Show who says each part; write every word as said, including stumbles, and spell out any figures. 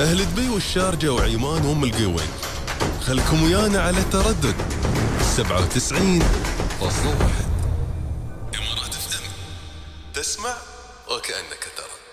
Speaker 1: أهل دبي والشارجة وعيمان وأم القوين، خلكم ويانا على تردد سبعة وتسعين فاصلة واحد إمارات اف ام، تسمع وكأنك ترى.